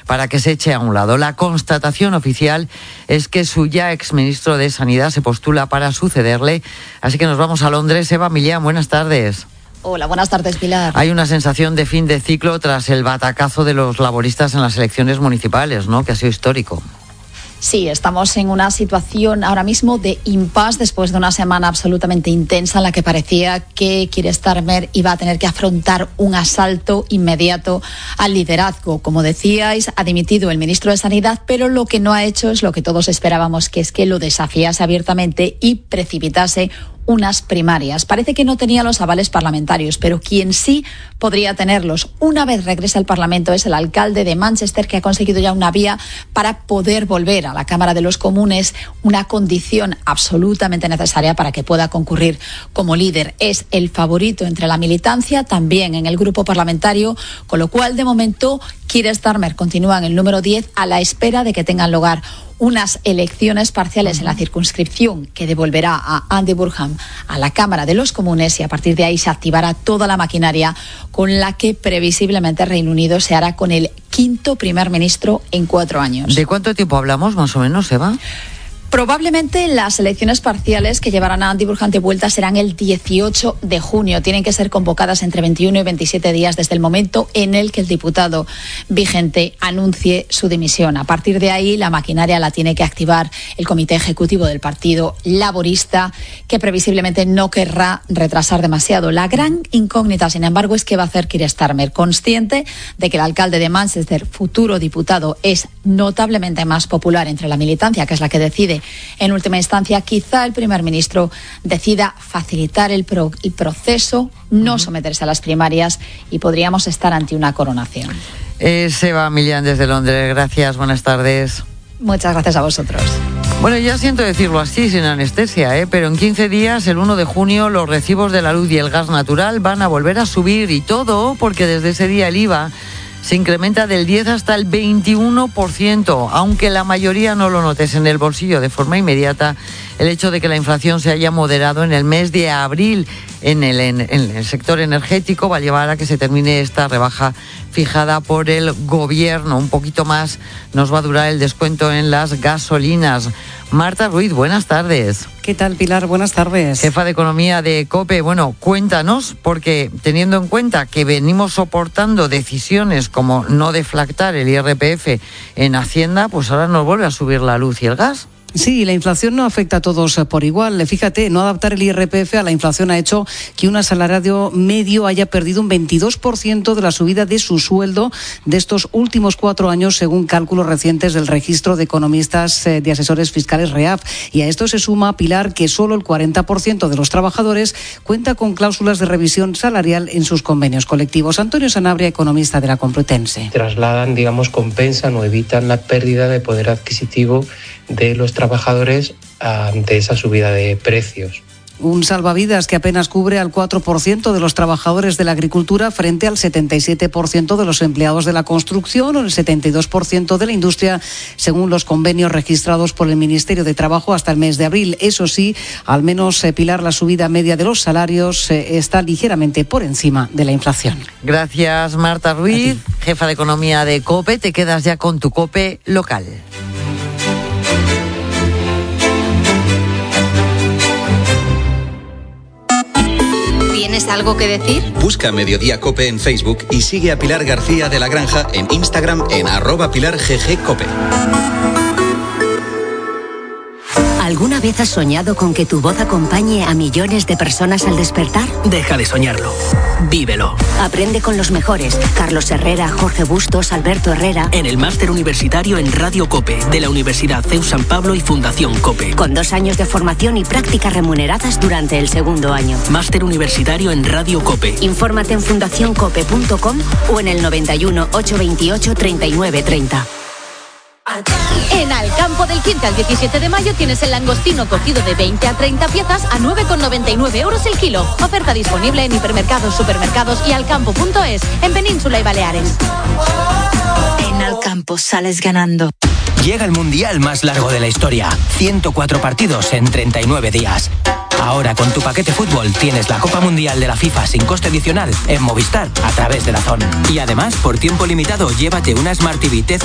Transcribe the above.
para que se eche a un lado. La constatación oficial es que su ya exministro de Sanidad se postula para sucederle. Así que nos vamos a Londres. Eva Millán, buenas tardes. Hola, buenas tardes, Pilar. Hay una sensación de fin de ciclo tras el batacazo de los laboristas en las elecciones municipales, ¿no?, que ha sido histórico. Sí, estamos en una situación ahora mismo de impasse después de una semana absolutamente intensa en la que parecía que Keir Starmer iba a tener que afrontar un asalto inmediato al liderazgo. Como decíais, ha dimitido el ministro de Sanidad, pero lo que no ha hecho es lo que todos esperábamos, que es que lo desafiase abiertamente y precipitase unas primarias. Parece que no tenía los avales parlamentarios, pero quien sí podría tenerlos una vez regrese al Parlamento es el alcalde de Manchester, que ha conseguido ya una vía para poder volver a la Cámara de los Comunes, una condición absolutamente necesaria para que pueda concurrir como líder. Es el favorito entre la militancia, también en el grupo parlamentario, con lo cual de momento Keir Starmer continúa en el número 10 a la espera de que tengan lugar unas elecciones parciales en la circunscripción que devolverá a Andy Burnham a la Cámara de los Comunes, y a partir de ahí se activará toda la maquinaria con la que previsiblemente Reino Unido se hará con el quinto primer ministro en 4 años. ¿De cuánto tiempo hablamos más o menos, Eva? Probablemente las elecciones parciales que llevarán a Andy Burnham de vuelta serán el 18 de junio. Tienen que ser convocadas entre 21 y 27 días desde el momento en el que el diputado vigente anuncie su dimisión. A partir de ahí, la maquinaria la tiene que activar el Comité Ejecutivo del Partido Laborista, que previsiblemente no querrá retrasar demasiado. La gran incógnita, sin embargo, es qué va a hacer Keir Starmer, consciente de que el alcalde de Manchester, futuro diputado, es notablemente más popular entre la militancia, que es la que decide en última instancia. Quizá el primer ministro decida facilitar el proceso, no someterse a las primarias, y podríamos estar ante una coronación. Eva Millán desde Londres, gracias, buenas tardes. Muchas gracias a vosotros. Bueno, ya siento decirlo así, sin anestesia, pero en 15 días, el 1 de junio, los recibos de la luz y el gas natural van a volver a subir, y todo porque desde ese día el IVA se incrementa del 10 hasta el 21%, aunque la mayoría no lo notes en el bolsillo de forma inmediata. El hecho de que la inflación se haya moderado en el mes de abril en el sector energético va a llevar a que se termine esta rebaja fijada por el gobierno. Un poquito más nos va a durar el descuento en las gasolinas. Marta Ruiz, buenas tardes. ¿Qué tal, Pilar? Buenas tardes. Jefa de Economía de COPE. Bueno, cuéntanos, porque teniendo en cuenta que venimos soportando decisiones como no deflactar el IRPF en Hacienda, pues ahora nos vuelve a subir la luz y el gas. Sí, la inflación no afecta a todos por igual. Fíjate, no adaptar el IRPF a la inflación ha hecho que un asalariado medio haya perdido un 22% de la subida de su sueldo de estos últimos 4 años, según cálculos recientes del Registro de Economistas de Asesores Fiscales REAF. Y a esto se suma, Pilar, que solo el 40% de los trabajadores cuenta con cláusulas de revisión salarial en sus convenios colectivos. Antonio Sanabria, economista de la Complutense. Trasladan, compensan o evitan la pérdida de poder adquisitivo de los trabajadores ante esa subida de precios. Un salvavidas que apenas cubre al 4% de los trabajadores de la agricultura frente al 77% de los empleados de la construcción o el 72% de la industria, según los convenios registrados por el Ministerio de Trabajo hasta el mes de abril. Eso sí, al menos, Pilar, la subida media de los salarios está ligeramente por encima de la inflación. Gracias, Marta Ruiz, jefa de Economía de COPE. Te quedas ya con tu COPE local. ¿Tienes algo que decir? Busca Mediodía COPE en Facebook y sigue a Pilar García de la Granja en Instagram en @PilarGGCope. ¿Alguna vez has soñado con que tu voz acompañe a millones de personas al despertar? Deja de soñarlo. Vívelo. Aprende con los mejores. Carlos Herrera, Jorge Bustos, Alberto Herrera. En el máster universitario en Radio COPE de la Universidad CEU San Pablo y Fundación COPE. Con 2 años de formación y prácticas remuneradas durante el 2º año. Máster universitario en Radio COPE. Infórmate en fundacioncope.com o en el 91 828 3930. En Alcampo, del 15 al 17 de mayo tienes el langostino cocido de 20 a 30 piezas a 9,99 € el kilo. Oferta disponible en hipermercados, supermercados y alcampo.es, en Península y Baleares. En Alcampo sales ganando. Llega el mundial más largo de la historia. 104 partidos en 39 días. Ahora con tu paquete fútbol tienes la Copa Mundial de la FIFA sin coste adicional en Movistar a través de DAZN. Y además, por tiempo limitado, llévate una Smart TV TC